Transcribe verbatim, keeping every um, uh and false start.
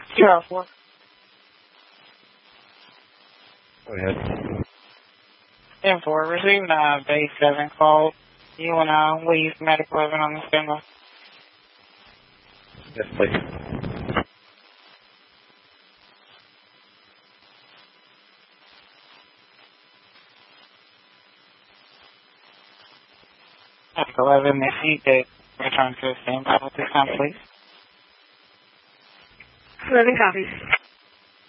Zero four. Go ahead. ten four. Receiving a base seven call. You want to leave medical eleven on the standby? Yes, please. Medical eleven, if you could return to the standby at this time, please. eleven copies.